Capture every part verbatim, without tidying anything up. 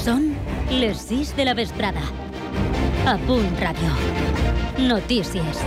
Són les sis de la vesprada. A Punt Ràdio. Notícies.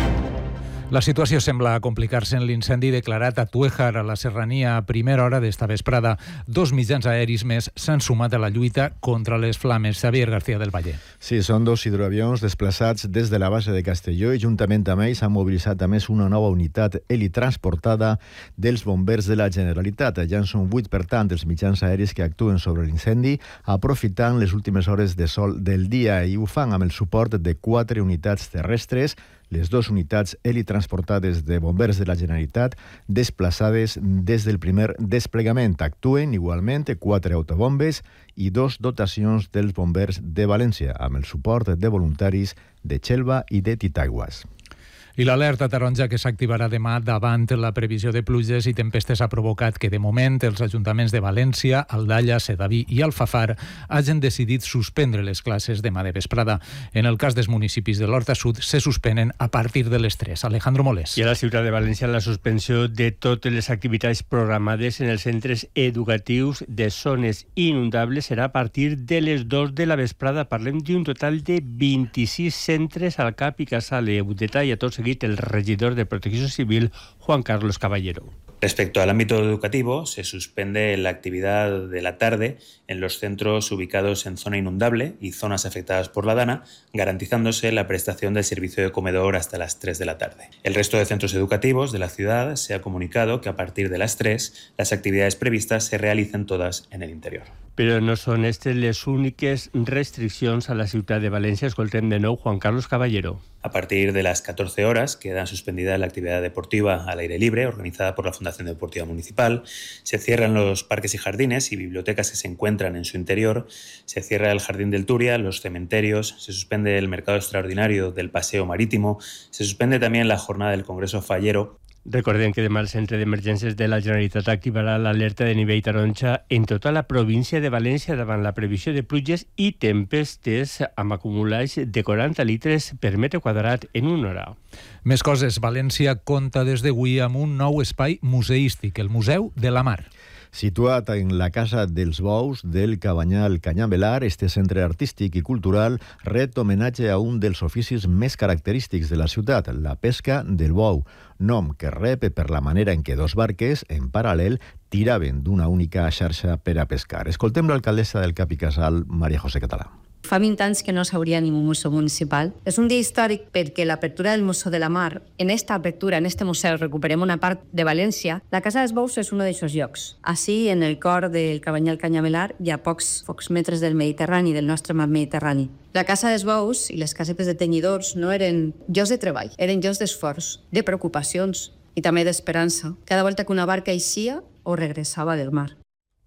La situació sembla complicar-se en l'incendi declarat a Tuéjar, a la Serrania, a primera hora d'esta vesprada. Dos mitjans aeris més s'han sumat a la lluita contra les flames. Xavier García del Valle. Sí, són dos hidroavions desplaçats des de la base de Castelló i juntament amb ells s'ha mobilitzat a més una nova unitat helitransportada dels bombers de la Generalitat. Ja en són vuit, per tant, els mitjans aeris que actuen sobre l'incendi, aprofitant les últimes hores de sol del dia, i ho fan amb el suport de quatre unitats terrestres, les dues unitats helitransportades de bombers de la Generalitat desplaçades des del primer desplegament. Actuen igualment quatre autobombes i dos dotacions dels bombers de València, amb el suport de voluntaris de Xelva i de Titaigües. I l'alerta taronja que s'activarà demà davant la previsió de pluges i tempestes ha provocat que, de moment, els ajuntaments de València, Aldaia, Sedaví i Alfafar hagin decidit suspendre les classes demà de vesprada. En el cas dels municipis de l'Horta Sud, se suspenen a partir de les tres. Alejandro Molés. I a la ciutat de València, la suspensió de totes les activitats programades en els centres educatius de zones inundables serà a partir de les dos de la vesprada. Parlem d'un total de vint-i-sis centres al cap i casale. Ho detalla tot el regidor de Protección Civil, Juan Carlos Caballero. Respecto al ámbito educativo, se suspende la actividad de la tarde en los centros ubicados en zona inundable y zonas afectadas por la dana, garantizándose la prestación del servicio de comedor hasta las tres de la tarde. El resto de centros educativos de la ciudad se ha comunicado que a partir de las tres las actividades previstas se realicen todas en el interior. Però no són aquestes les úniques restriccions a la ciutat de València. Escoltem de nou Juan Carlos Caballero. A partir de las catorce horas queda suspendida la actividad deportiva al aire libre organizada por la Fundación Deportiva Municipal. Se cierran los parques y jardines y bibliotecas que se encuentran en su interior. Se cierra el Jardín del Turia, los cementerios. Se suspende el mercado extraordinario del Paseo Marítimo. Se suspende también la jornada del Congreso Fallero. Recordem que demà el Centre d'Emergències de la Generalitat activarà l'alerta de nivell taronja en tota la província de València davant la previsió de pluges i tempestes amb acumulats de quaranta litres per metre quadrat en una hora. Més coses. València compta des d'avui amb un nou espai museístic, el Museu de la Mar. Situat en la Casa dels Bous del Cabanyal Canyamelar, este centre artístic i cultural ret homenatge a un dels oficis més característics de la ciutat, la pesca del bou, nom que rep per la manera en què dos barques, en paral·lel, tiraven d'una única xarxa per a pescar. Escoltem l'alcaldessa del Cap i Casal, Maria José Català. Fa vint anys que no s'hauria ni un museu municipal. És un dia històric perquè l'apertura del Museu de la Mar, en esta apertura, en este museu, recuperem una part de València. La Casa dels Bous és un d'aquests llocs. Així, en el cor del Cabanyal Canyamelar, hi ha pocs, pocs metres del Mediterrani, del nostre mar Mediterrani. La Casa dels Bous i les casetes de tenyidors no eren llocs de treball, eren llocs d'esforç, de preocupacions i també d'esperança, cada volta que una barca eixia o regressava del mar.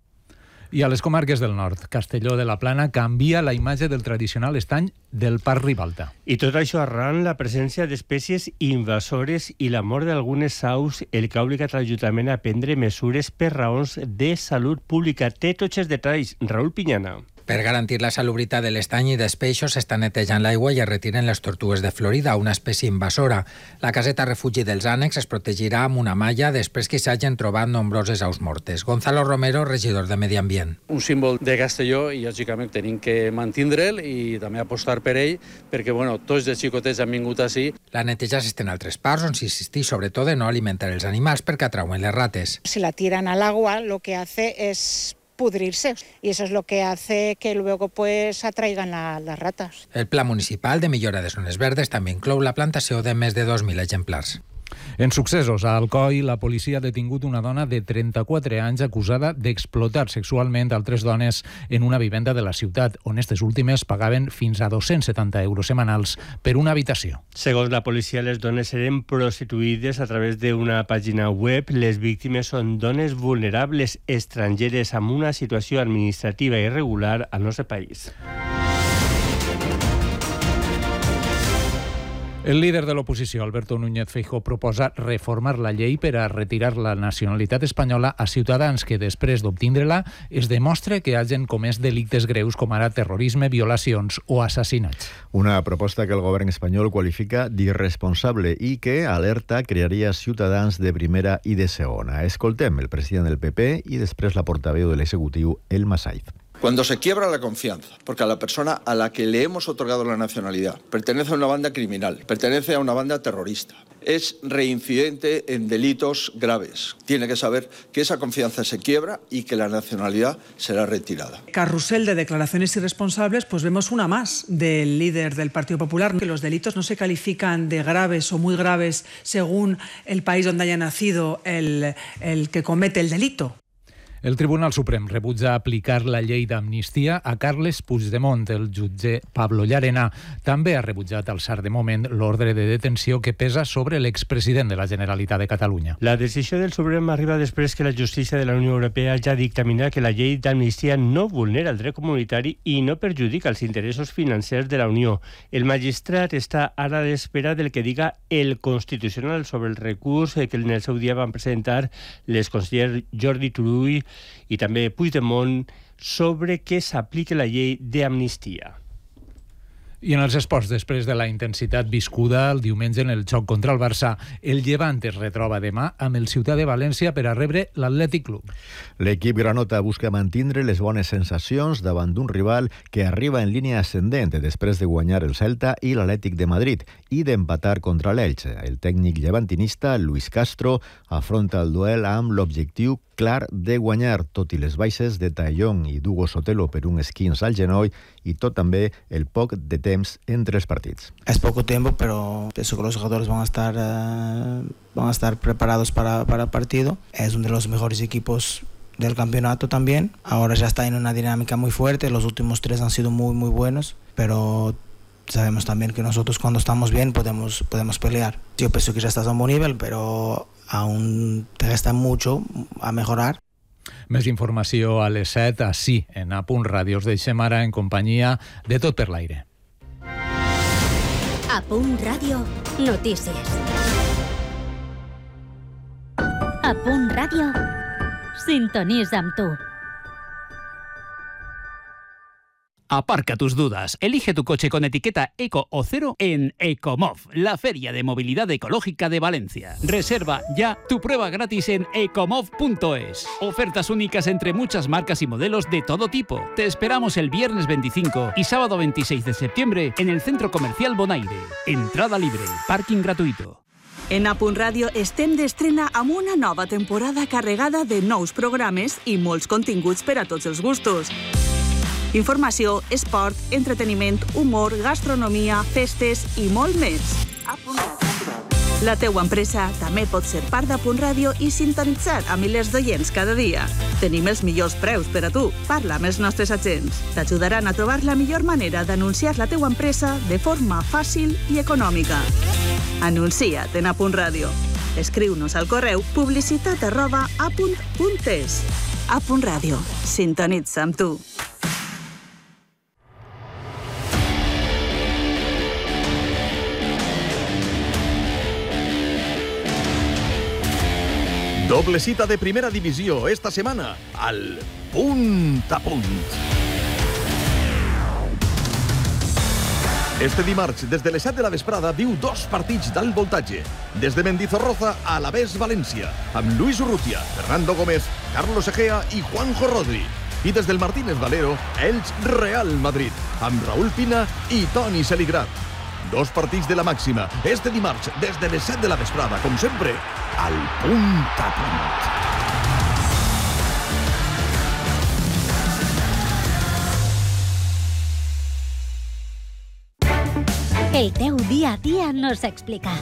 I a les comarques del nord, Castelló de la Plana canvia la imatge del tradicional estany del Parc Ribalta. I tot això arran la presència d'espècies invasores i la mort d'algunes aus, el que ha obligat l'Ajuntament a prendre mesures per raons de salut pública. Té tots els detalls. Raül Pinyana. Per garantir la salubritat de l'estany i dels peixos s'està netejant l'aigua i es retiren les tortugues de Florida, una espècie invasora. La caseta refugi dels ànecs es protegirà amb una malla després que s'hagin trobat nombroses aus mortes. Gonzalo Romero, regidor de Medi Ambient. Un símbol de Castelló i, lògicament, tenim que mantindre'l i també apostar per ell perquè, bueno, tots els xicotets han vingut així. La neteja s'estén a altres parts on s'insisteix sobretot en no alimentar els animals perquè atrauen les rates. Si la tiran al agua, lo que hace es pudrirse y eso es lo que hace que luego pues atraigan a las ratas. El Pla Municipal de Millora de Zones Verdes també inclou la plantació de més de dos mil exemplars. En successos, a Alcoi, la policia ha detingut una dona de trenta-quatre anys acusada d'explotar sexualment altres dones en una vivenda de la ciutat, on aquestes últimes pagaven fins a dos-cents setanta euros setmanals per una habitació. Segons la policia, les dones eren prostituïdes a través d'una pàgina web. Les víctimes són dones vulnerables estrangeres amb una situació administrativa irregular al nostre país. El líder de l'oposició, Alberto Núñez Feijóo, proposa reformar la llei per a retirar la nacionalitat espanyola a ciutadans que, després d'obtindre-la, es demostre que hagin comès delictes greus com ara terrorisme, violacions o assassinats. Una proposta que el govern espanyol qualifica d'irresponsable i que, alerta, crearia ciutadans de primera i de segona. Escoltem el president del P P i després la portaveu de l'executiu, Elma Saiz. Cuando se quiebra la confianza, porque a la persona a la que le hemos otorgado la nacionalidad pertenece a una banda criminal, pertenece a una banda terrorista, es reincidente en delitos graves, tiene que saber que esa confianza se quiebra y que la nacionalidad será retirada. Carrusel de declaraciones irresponsables, pues vemos una más del líder del Partido Popular, que los delitos no se califican de graves o muy graves según el país donde haya nacido el, el que comete el delito. El Tribunal Suprem rebutja aplicar la llei d'amnistia a Carles Puigdemont. El jutge Pablo Llarena també ha rebutjat alçar de moment l'ordre de detenció que pesa sobre l'expresident de la Generalitat de Catalunya. La decisió del Suprem arriba després que la justícia de la Unió Europea ja dictamina que la llei d'amnistia no vulnera el dret comunitari i no perjudica els interessos financers de la Unió. El magistrat està ara a l'espera del que diga el Constitucional sobre el recurs que en el seu dia van presentar les consellers Jordi Turull i també Puigdemont sobre que s'apliqui la llei d'amnistia. I en els esports, després de la intensitat viscuda el diumenge en el xoc contra el Barça, el Llevant es retroba demà amb el Ciutat de València per a rebre l'Atlètic Club. L'equip granota busca mantindre les bones sensacions davant d'un rival que arriba en línia ascendent després de guanyar el Celta i l'Atlètic de Madrid i d'empatar contra l'Elche. El tècnic llevantinista, Luis Castro, afronta el duel amb l'objectiu clar de guanyar, tot i les baixes de Tallón i d'Hugo Sotelo per un esquins al genoll y tot també el poc de temps entre els partits. Es poco tiempo, pero pienso que los jugadores van a estar, eh, van a estar preparados para, para el partido. Es uno de los mejores equipos del campeonato también. Ahora ya está en una dinámica muy fuerte. Los últimos tres han sido muy, muy buenos, pero sabemos también que nosotros cuando estamos bien podemos, podemos pelear. Yo pienso que ya estás a un buen nivel, pero aún te resta mucho a mejorar. Més informació a les set, així, en A Punt Ràdio. Us deixem ara en companyia de Tot per l'Aire. A Punt Ràdio, notícies. A Punt Ràdio, sintonitza amb tu. Aparca tus dudas. Elige tu coche con etiqueta Eco o Cero en Ecomov, la feria de movilidad ecológica de Valencia. Reserva ya tu prueba gratis en ecomov punto es. Ofertas únicas entre muchas marcas y modelos de todo tipo. Te esperamos el viernes veinticinco y sábado veintiséis de septiembre en el Centro Comercial Bonaire. Entrada libre, parking gratuito. En A Punt Ràdio estem d'estrena amb una nova temporada carregada de nous programes i molts continguts per a tots els gustos. Informació, esport, entreteniment, humor, gastronomia, festes i molt més. La teua empresa també pot ser part d'A Punt Ràdio i sintonitzar a milers d'oients cada dia. Tenim els millors preus per a tu. Parla amb els nostres agents. T'ajudaran a trobar la millor manera d'anunciar la teua empresa de forma fàcil i econòmica. Anuncia't en A Punt Ràdio. Escriu-nos al correu publicitat arroba apunt punt es. A Punt Ràdio. Sintonitza amb tu. Doble cita de primera divisió esta semana al Punt a Punt. Este dimarts, des de les set de la vesprada, viu dos partits d'alt voltatge. Des de Mendizorroza a l'Alavés València, amb Luis Urrutia, Fernando Gómez, Carlos Egea i Juanjo Rodri. I des del Martínez Valero, Elx Real Madrid, amb Raúl Pina i Toni Seligrat. Dos partits de la màxima, este dimarts, des de les set de la vesprada, com sempre, al Punt a Punt. El teu dia a dia no s'explica.